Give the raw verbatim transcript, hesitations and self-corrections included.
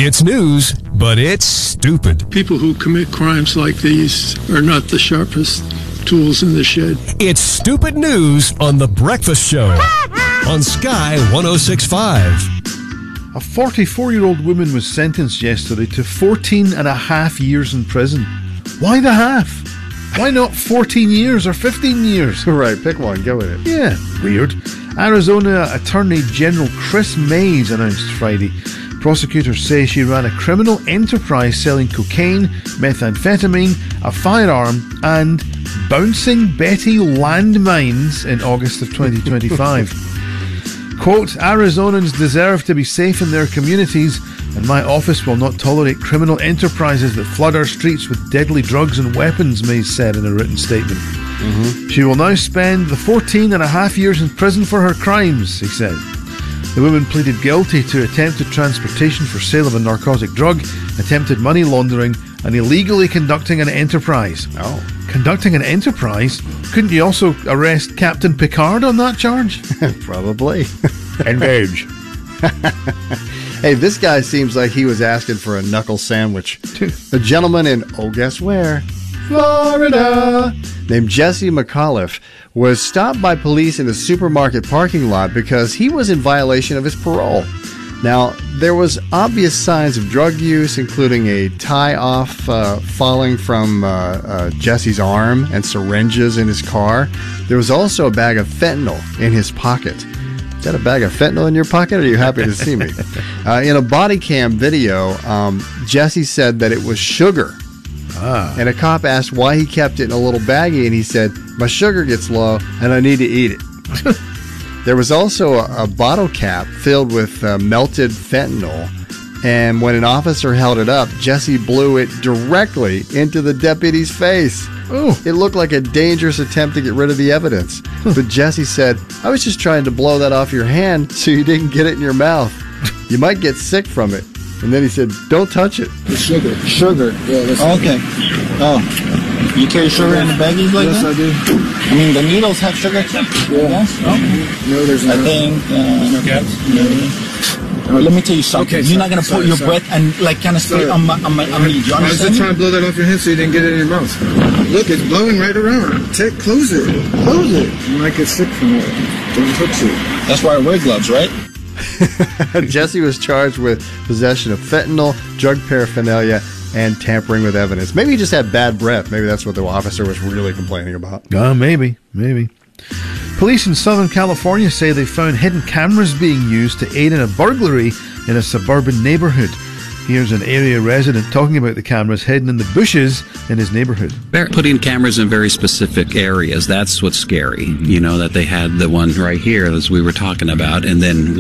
It's news, but it's stupid. People who commit crimes like these are not the sharpest tools in the shed. It's stupid news on The Breakfast Show on Sky one oh six point five. A forty-four-year-old woman was sentenced yesterday to fourteen and a half years in prison. Why the half? Why not fourteen years or fifteen years? Right, pick one, go with it. Yeah, weird. Arizona Attorney General Chris Mays announced Friday prosecutors say she ran a criminal enterprise selling cocaine, methamphetamine, a firearm, and bouncing Betty landmines in August of twenty twenty-five. Quote, Arizonans deserve to be safe in their communities, and my office will not tolerate criminal enterprises that flood our streets with deadly drugs and weapons, Mays said in a written statement. Mm-hmm. She will now spend the fourteen and a half years in prison for her crimes, he said. The woman pleaded guilty to attempted transportation for sale of a narcotic drug, attempted money laundering, and illegally conducting an enterprise. Oh. Conducting an enterprise? Couldn't you also arrest Captain Picard on that charge? Probably. Engage. Hey, this guy seems like he was asking for a knuckle sandwich. A gentleman in, oh, guess where? Florida, named Jesse McAuliffe, was stopped by police in a supermarket parking lot because he was in violation of his parole. Now, there was obvious signs of drug use, including a tie-off uh, falling from uh, uh, Jesse's arm and syringes in his car. There was also a bag of fentanyl in his pocket. Is that a bag of fentanyl in your pocket, or are you happy to see me? Uh, in a body cam video, um, Jesse said that it was sugar. Ah. And a cop asked why he kept it in a little baggie, and he said, my sugar gets low, and I need to eat it. There was also a, a bottle cap filled with uh, melted fentanyl, and when an officer held it up, Jesse blew it directly into the deputy's face. Oh. It looked like a dangerous attempt to get rid of the evidence. But Jesse said, I was just trying to blow that off your hand so you didn't get it in your mouth. You might get sick from it. And then he said, don't touch it. The sugar. Sugar. Yeah, that's okay. Oh. You carry sugar in the baggies like yes, that? Yes, I do. I mean, the needles have sugar too? Yeah. Yes? Oh. No, there's no. I think... Uh, no caps? No. Let me tell you something. Okay, You're sorry, not going to put sorry, your sorry. breath and like kind of spray on my, on my, on me. You I was just understand? trying to blow that off your hand so you didn't get it in your mouth. Look, it's blowing right around. Take, close it. Close it. You might get sick from it. Don't touch it. That's why I wear gloves, right? Jesse was charged with possession of fentanyl, drug paraphernalia, and tampering with evidence. Maybe he just had bad breath. Maybe that's what the officer was really complaining about. Uh, maybe, maybe. Police in Southern California say they found hidden cameras being used to aid in a burglary in a suburban neighborhood. Here's an area resident talking about the cameras hidden in the bushes in his neighborhood. They're putting cameras in very specific areas. That's what's scary. You know, that they had the one right here, as we were talking about, and then